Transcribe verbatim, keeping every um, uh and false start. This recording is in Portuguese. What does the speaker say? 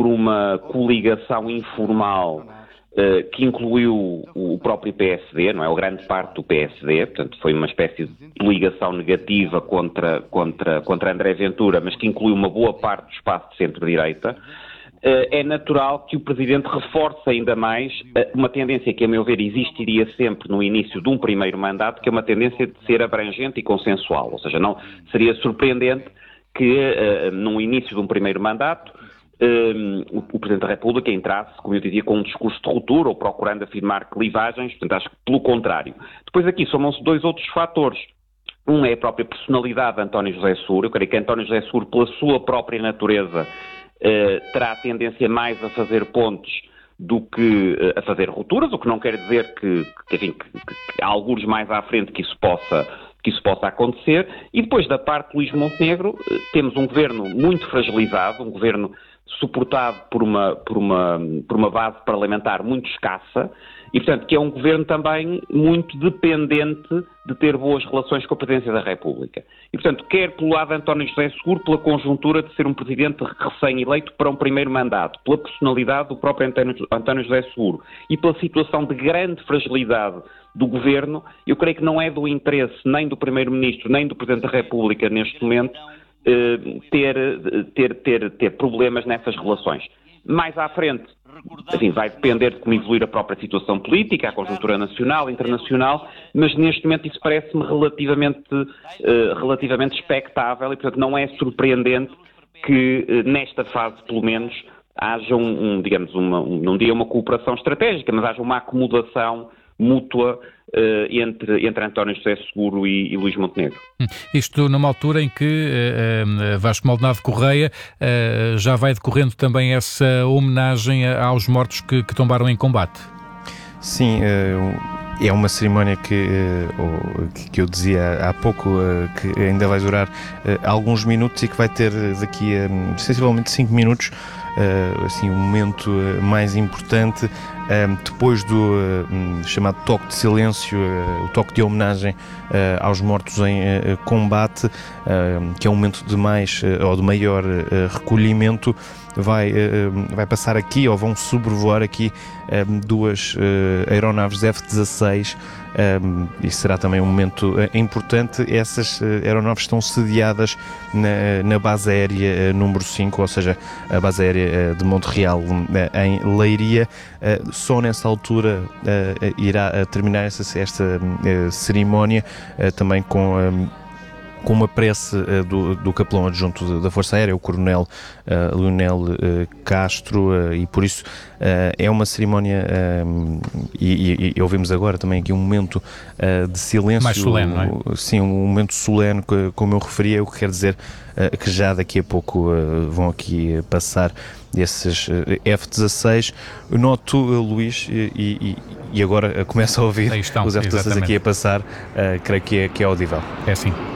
por uma coligação informal uh, que incluiu o próprio P S D, não é? Ou grande parte do P S D, portanto foi uma espécie de coligação negativa contra, contra, contra André Ventura, mas que incluiu uma boa parte do espaço de centro-direita. Uh, é natural que o Presidente reforce ainda mais uh, uma tendência que, a meu ver, existiria sempre no início de um primeiro mandato, que é uma tendência de ser abrangente e consensual. Ou seja, não seria surpreendente que, uh, no início de um primeiro mandato, uh, o, o Presidente da República entrasse, como eu dizia, com um discurso de ruptura ou procurando afirmar clivagens. Portanto, acho que pelo contrário. Depois aqui somam-se dois outros fatores. Um é a própria personalidade de António José Seguro. Eu creio que António José Seguro, pela sua própria natureza, Uh, terá a tendência mais a fazer pontos do que uh, a fazer rupturas, o que não quer dizer que, que, enfim, que, que, que há alguns mais à frente que isso possa, que isso possa acontecer. E depois, da parte de Luís Montenegro, uh, temos um governo muito fragilizado, um governo suportado por uma, por uma, por uma base parlamentar muito escassa e, portanto, que é um governo também muito dependente de ter boas relações com a Presidência da República. E, portanto, quer pelo lado de António José Seguro, pela conjuntura de ser um Presidente recém-eleito para um primeiro mandato, pela personalidade do próprio António, António José Seguro e pela situação de grande fragilidade do Governo, eu creio que não é do interesse nem do Primeiro-Ministro nem do Presidente da República, neste momento, ter, ter, ter, ter problemas nessas relações. Mais à frente, enfim, vai depender de como evoluir a própria situação política, a conjuntura nacional, internacional, mas neste momento isso parece-me relativamente, uh, relativamente expectável e, portanto, não é surpreendente que, uh, nesta fase, pelo menos, haja um, um digamos, uma, um, não diria uma cooperação estratégica, mas haja uma acomodação mútua uh, entre, entre António José Seguro e, e Luís Montenegro. Isto numa altura em que uh, Vasco Maldonado Correia uh, já vai decorrendo também essa homenagem aos mortos que, que tombaram em combate. Sim, uh, é uma cerimónia que, uh, que eu dizia há pouco, uh, que ainda vai durar uh, alguns minutos e que vai ter daqui a sensivelmente cinco minutos uh, assim, um momento uh, mais importante. Uh, depois do uh, chamado toque de silêncio, uh, o toque de homenagem uh, aos mortos em uh, combate, uh, que é um momento de mais uh, ou de maior uh, recolhimento, vai, uh, vai passar aqui, ou vão sobrevoar aqui um, duas uh, aeronaves F dezasseis. Um, e será também um momento uh, importante. Essas uh, aeronaves estão sediadas na, na base aérea uh, número cinco, ou seja, a base aérea uh, de Montreal, uh, em Leiria. Uh, só nessa altura uh, irá uh, terminar essa, esta uh, cerimónia, uh, também com... Um, com uma prece uh, do, do capelão adjunto da Força Aérea, o coronel uh, Leonel uh, Castro, uh, e por isso uh, é uma cerimónia, uh, e, e, e ouvimos agora também aqui um momento uh, de silêncio. Mais solene, não é? Sim, um momento solene, que, como eu referia, o que quer dizer uh, que já daqui a pouco uh, vão aqui passar esses uh, F dezasseis. Eu noto, uh, Luís, e, e, e agora uh, começo a ouvir estão, os F dezasseis exatamente. Aqui a passar, uh, creio que é, que é audível. É sim.